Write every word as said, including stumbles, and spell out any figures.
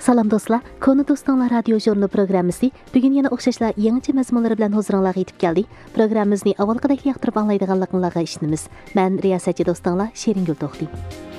Salam dostlar, Konu Dostlar radio jurnu programmasi bugun yana o'xshashlar yangicha mazmunlar bilan huzuringizga yetib keldik. Programmamizni avvalgidek yoqtirib anglaydiganliklarinizga ishonamiz. Men riyosatchi do'stinglar Sheringul To'xti.